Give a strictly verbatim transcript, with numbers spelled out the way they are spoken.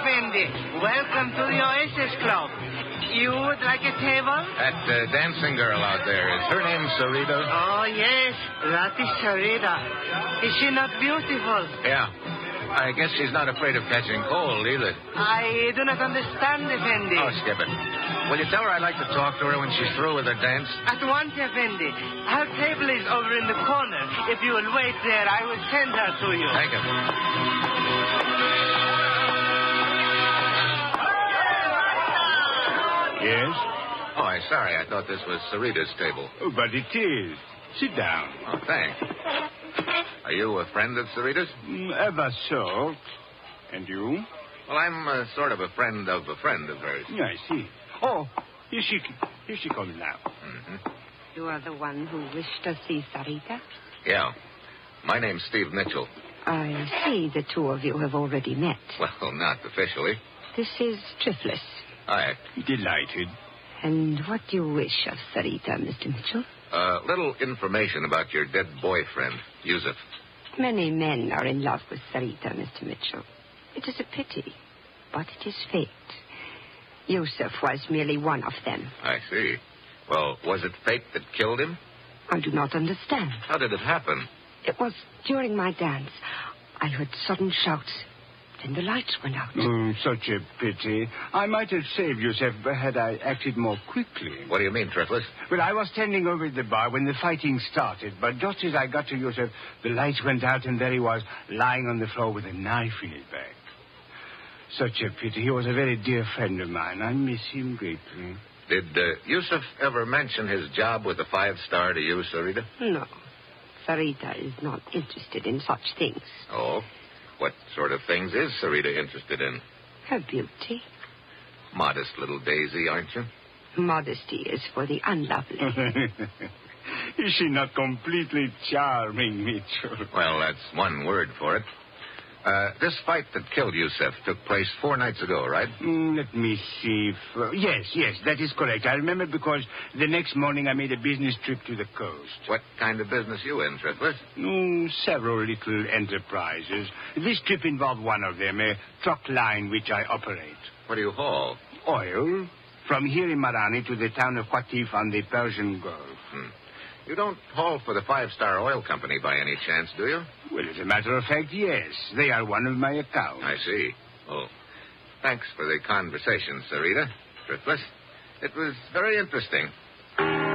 Effendi. Welcome to the Oasis Club. You would like a table? That uh, dancing girl out there, is her name Sarita? Oh, yes. That is Sarita. Is she not beautiful? Yeah. I guess she's not afraid of catching cold either. I do not understand, Effendi. Oh, skip it. Will you tell her I'd like to talk to her when she's through with her dance? At once, Effendi. Her table is over in the corner. If you will wait there, I will send her to you. Thank you. Yes? Oh, I'm sorry. I thought this was Sarita's table. Oh, but it is. Sit down. Oh, thanks. Are you a friend of Sarita's? Mm, ever so. And you? Well, I'm uh, sort of a friend of a friend of hers. Yeah, I see. Oh, here she, here she comes now. Mm-hmm. You are the one who wished to see Sarita? Yeah. My name's Steve Mitchell. I see the two of you have already met. Well, not officially. This is Triflis. Hi. Delighted. And what do you wish of Sarita, Mister Mitchell? A uh, little information about your dead boyfriend, Yusuf. Many men are in love with Sarita, Mister Mitchell. It is a pity, but it is fate. Yusuf was merely one of them. I see. Well, was it fate that killed him? I do not understand. How did it happen? It was during my dance. I heard sudden shouts. Then the lights went out. Mm, such a pity. I might have saved Yusuf had I acted more quickly. What do you mean, Triflis? Well, I was standing over at the bar when the fighting started, but just as I got to Yusuf, the lights went out and there he was, lying on the floor with a knife in his back. Such a pity. He was a very dear friend of mine. I miss him greatly. Did uh, Yusuf ever mention his job with the Five Star to you, Sarita? No. Sarita is not interested in such things. Oh? What sort of things is Sarita interested in? Her beauty. Modest little daisy, aren't you? Modesty is for the unlovely. Is she not completely charming, Mitchell? Well, that's one word for it. Uh, this fight that killed Yusuf took place four nights ago, right? Mm, let me see. If, uh, yes, yes, that is correct. I remember because the next morning I made a business trip to the coast. What kind of business you in, Triflis? Mm, several little enterprises. This trip involved one of them, a truck line which I operate. What do you haul? Oil. From here in Marani to the town of Qatif on the Persian Gulf. Hmm. You don't haul for the Five Star Oil Company by any chance, do you? Well, as a matter of fact, yes. They are one of my accounts. I see. Oh, thanks for the conversation, Sarita. Triflis. It was very interesting.